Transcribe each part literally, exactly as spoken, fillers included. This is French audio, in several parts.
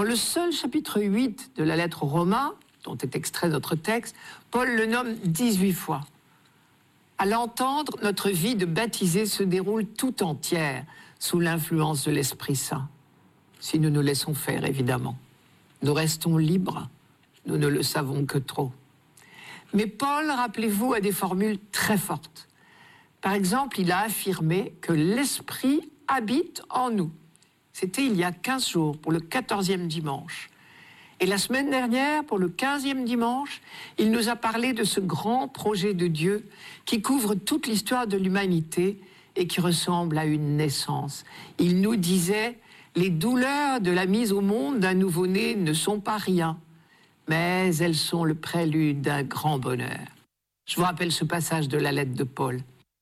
Dans le seul chapitre huit de la lettre aux Romains, dont est extrait notre texte, Paul le nomme dix-huit fois. À l'entendre, notre vie de baptisé se déroule tout entière sous l'influence de l'Esprit Saint. Si nous nous laissons faire, évidemment. Nous restons libres, nous ne le savons que trop. Mais Paul, rappelez-vous, a des formules très fortes. Par exemple, il a affirmé que l'Esprit habite en nous. C'était il y a quinze jours, pour le quatorzième dimanche. Et la semaine dernière, pour le quinzième dimanche, il nous a parlé de ce grand projet de Dieu qui couvre toute l'histoire de l'humanité et qui ressemble à une naissance. Il nous disait « Les douleurs de la mise au monde d'un nouveau-né ne sont pas rien, mais elles sont le prélude d'un grand bonheur. » Je vous rappelle ce passage de la lettre de Paul.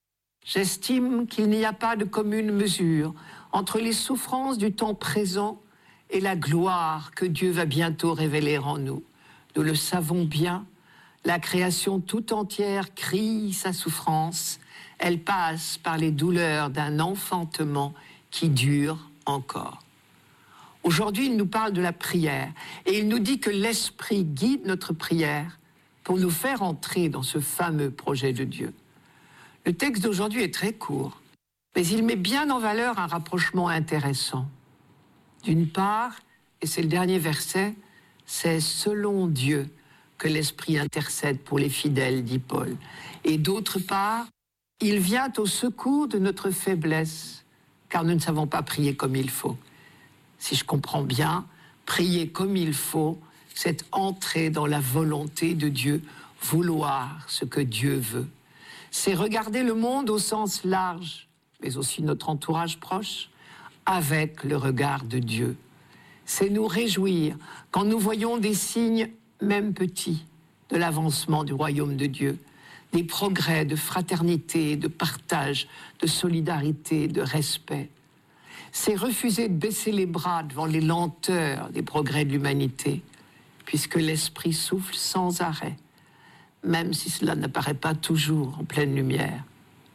« J'estime qu'il n'y a pas de commune mesure entre les souffrances du temps présent et la gloire que Dieu va bientôt révéler en nous. Nous le savons bien, la création tout entière crie sa souffrance. Elle passe par les douleurs d'un enfantement qui dure encore. » Aujourd'hui, il nous parle de la prière et il nous dit que l'Esprit guide notre prière pour nous faire entrer dans ce fameux projet de Dieu. Le texte d'aujourd'hui est très court, mais il met bien en valeur un rapprochement intéressant. D'une part, et c'est le dernier verset, c'est selon Dieu que l'Esprit intercède pour les fidèles, dit Paul. Et d'autre part, il vient au secours de notre faiblesse, car nous ne savons pas prier comme il faut. Si je comprends bien, prier comme il faut, c'est entrer dans la volonté de Dieu, vouloir ce que Dieu veut. C'est regarder le monde au sens large, mais aussi notre entourage proche, avec le regard de Dieu. C'est nous réjouir quand nous voyons des signes, même petits, de l'avancement du royaume de Dieu, des progrès de fraternité, de partage, de solidarité, de respect. C'est refuser de baisser les bras devant les lenteurs des progrès de l'humanité, puisque l'Esprit souffle sans arrêt, même si cela n'apparaît pas toujours en pleine lumière.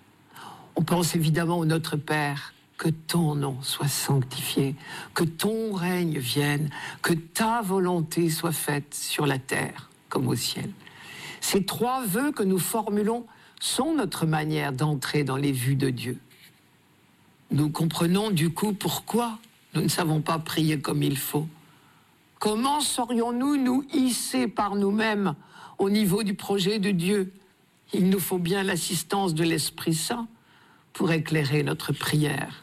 On pense évidemment au Notre Père, que ton nom soit sanctifié, que ton règne vienne, que ta volonté soit faite sur la terre comme au ciel. Ces trois vœux que nous formulons sont notre manière d'entrer dans les vues de Dieu. Nous comprenons du coup pourquoi nous ne savons pas prier comme il faut. Comment saurions-nous nous hisser par nous-mêmes au niveau du projet de Dieu? Il nous faut bien l'assistance de l'Esprit Saint pour éclairer notre prière.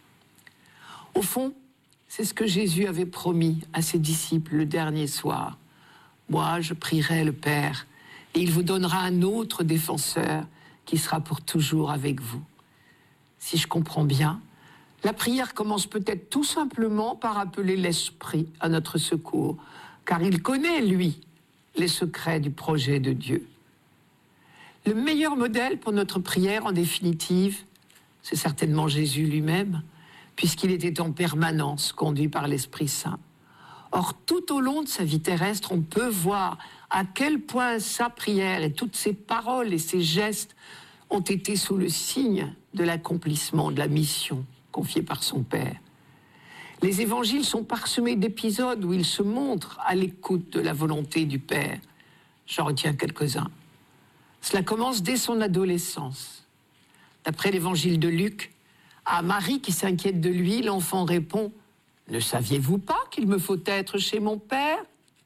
Au fond, c'est ce que Jésus avait promis à ses disciples le dernier soir. « Moi, je prierai le Père, et il vous donnera un autre défenseur qui sera pour toujours avec vous. » Si je comprends bien, la prière commence peut-être tout simplement par appeler l'Esprit à notre secours, car il connaît, lui, les secrets du projet de Dieu. Le meilleur modèle pour notre prière, en définitive, c'est certainement Jésus lui-même, puisqu'il était en permanence conduit par l'Esprit Saint. Or, tout au long de sa vie terrestre, on peut voir à quel point sa prière et toutes ses paroles et ses gestes ont été sous le signe de l'accomplissement de la mission confiée par son Père. Les évangiles sont parsemés d'épisodes où il se montre à l'écoute de la volonté du Père. J'en retiens quelques-uns. Cela commence dès son adolescence. D'après l'évangile de Luc, à Marie qui s'inquiète de lui, l'enfant répond « Ne saviez-vous pas qu'il me faut être chez mon Père ?»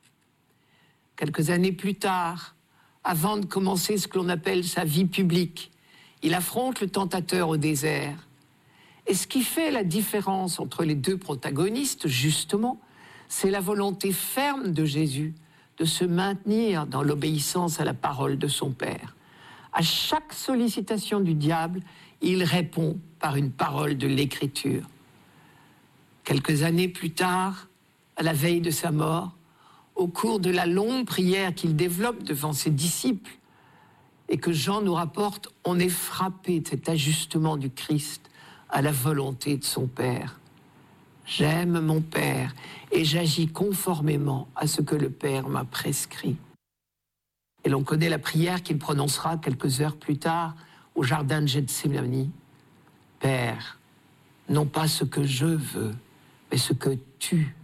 Quelques années plus tard, avant de commencer ce que l'on appelle sa vie publique, il affronte le tentateur au désert. Et ce qui fait la différence entre les deux protagonistes, justement, c'est la volonté ferme de Jésus de se maintenir dans l'obéissance à la parole de son Père. À chaque sollicitation du diable, il répond par une parole de l'Écriture. Quelques années plus tard, à la veille de sa mort, au cours de la longue prière qu'il développe devant ses disciples, et que Jean nous rapporte, on est frappé de cet ajustement du Christ à la volonté de son Père. J'aime mon Père et j'agis conformément à ce que le Père m'a prescrit. Et l'on connaît la prière qu'il prononcera quelques heures plus tard au jardin de Gethsémani. Père, non pas ce que je veux, mais ce que tu